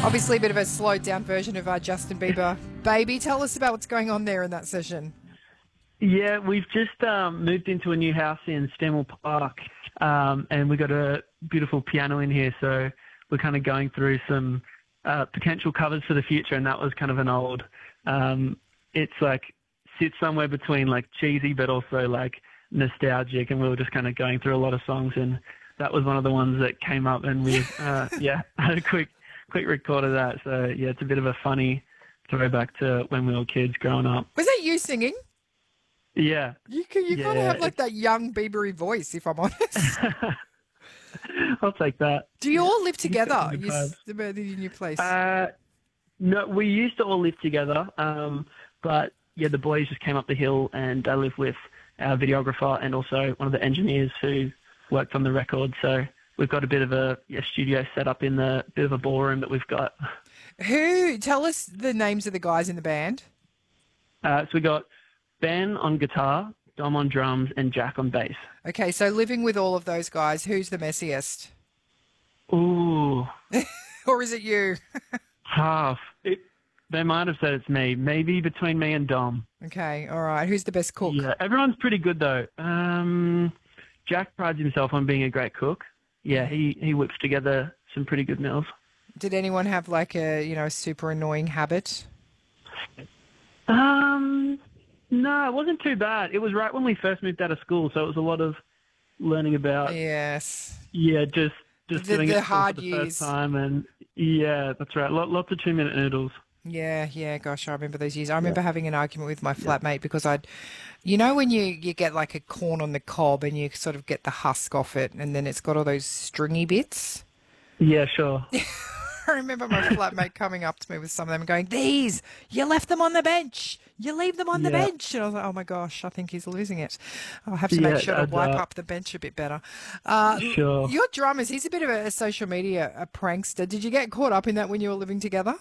Obviously, a bit of a slowed down version of Justin Bieber. Baby, tell us about what's going on there in that session. Yeah, we've just moved into a new house in Stanmore Park, and we got a beautiful piano in here, so we're kind of going through some potential covers for the future, and that was kind of an old, it's like sits somewhere between like cheesy but also like nostalgic, and we were just kind of going through a lot of songs, and that was one of the ones that came up, and we had a quick record of that. So yeah, it's a bit of a funny throwback to when we were kids growing up. Was that you singing? Yeah. You kind of have like that young Biebery voice, if I'm honest. I'll take that. Do you all live together? The The new place. No, we used to all live together, but yeah, the boys just came up the hill, and I live with our videographer and also one of the engineers who worked on the record. So we've got a bit of a studio set up in the bit of a ballroom that we've got. Tell us the names of the guys in the band. So we got Ben on guitar, Dom on drums, and Jack on bass. Okay, so living with all of those guys, who's the messiest? Ooh. Or is it you? Tough. They might have said it's me. Maybe between me and Dom. Okay, all right. Who's the best cook? Yeah, everyone's pretty good though. Jack prides himself on being a great cook. Yeah, he whips together some pretty good meals. Did anyone have like a super annoying habit? No, it wasn't too bad. It was right when we first moved out of school, so it was a lot of learning about. Yes. Yeah, just doing the it hard for the years. first time, and yeah, that's right. Lots of 2-minute noodles. Yeah. Gosh, I remember those years. I remember having an argument with my flatmate because when you get like a corn on the cob and you sort of get the husk off it, and then it's got all those stringy bits. Yeah, sure. I remember my flatmate coming up to me with some of them and going, you left them on the bench. You leave them on the bench. And I was like, oh my gosh, I think he's losing it. I'll have to make sure to wipe up the bench a bit better. Sure. Your drummers, he's a bit of a social media prankster. Did you get caught up in that when you were living together?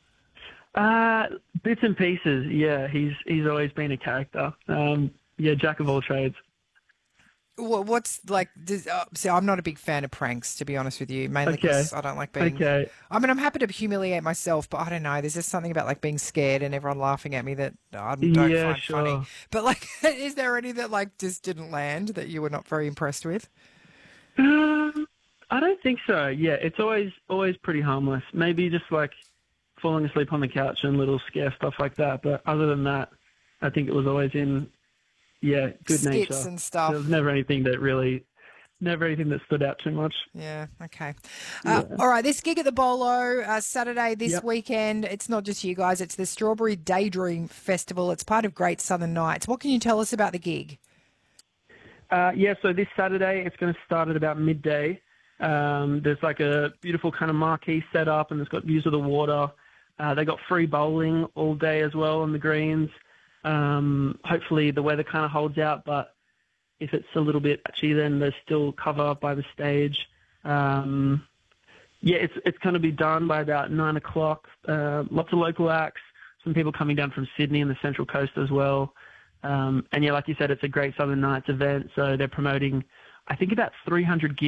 Bits and pieces. Yeah, he's always been a character. Jack of all trades. What's like? See, I'm not a big fan of pranks, to be honest with you. Mainly because I don't like being. Okay. I mean, I'm happy to humiliate myself, but I don't know. There's just something about like being scared and everyone laughing at me that I don't find funny. But like, is there any that like just didn't land that you were not very impressed with? I don't think so. Yeah, it's always pretty harmless. Maybe just like falling asleep on the couch and little scare stuff like that. But other than that, I think it was always in. Yeah, good skits nature and stuff. There was never anything that stood out too much. Yeah, okay. All right, this gig at the Bolo, Saturday this weekend, it's not just you guys, it's the Strawberry Daydream Festival. It's part of Great Southern Nights. What can you tell us about the gig? So this Saturday it's going to start at about midday. There's like a beautiful kind of marquee set up, and it's got views of the water. They got free bowling all day as well on the greens. Hopefully the weather kind of holds out, but if it's a little bit patchy, then there's still cover by the stage. It's going to be done by about 9 o'clock. Lots of local acts, some people coming down from Sydney and the Central Coast as well. Like you said, it's a Great Southern Nights event, so they're promoting, I think, about 300 gigs